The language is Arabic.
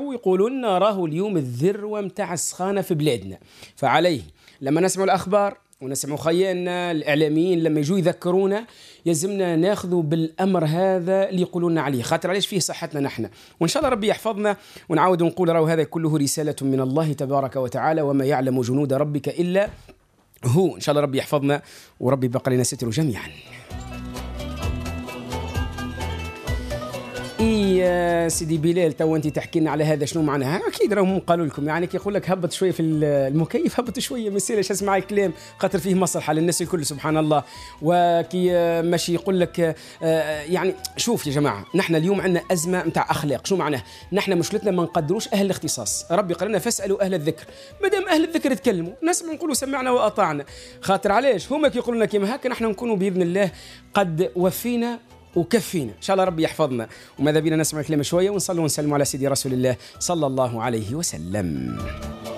ويقولوا لنا راهو اليوم الذروة متاع السخانة في بلادنا. فعليه لما نسمعوا الأخبار ونسمعوا خيالنا الإعلاميين لما يجوا يذكرونا يلزمنا ناخذوا بالأمر هذا اللي يقولوا لنا عليه، خاطر علاش فيه صحتنا نحن. وإن شاء الله ربي يحفظنا. ونعاود نقول راهو هذا كله رسالة من الله تبارك وتعالى، وما يعلم جنود ربك إلا هو. إن شاء الله ربي يحفظنا وربي بقى لنا ستر جميعا. يا سيدي بلال، تو انت تحكي لنا على هذا شنو معناها؟ اكيد راهم قالوا لكم، يعني كي يقول لك هبط شويه في المكيف هبط شويه، ما يصيرش اسمع الكلام خاطر فيه مصلحه للناس الكل سبحان الله. وكي ماشي يقول لك يعني شوف يا جماعه، نحن اليوم عندنا ازمه نتاع اخلاق. شنو معناها؟ نحن مشكلتنا ما نقدروش اهل الاختصاص. ربي قال لنا فاسالوا اهل الذكر. ما دام اهل الذكر يتكلموا نسمع نقولوا سمعنا واطعنا. خاطر علاش هما كي يقولوا لنا كيما هكا نحن نكونوا باذن الله قد وفينا وكفينا. إن شاء الله ربي يحفظنا. وماذا بينا نسمع الكلام شوية ونصلي ونسلم على سيدي رسول الله صلى الله عليه وسلم.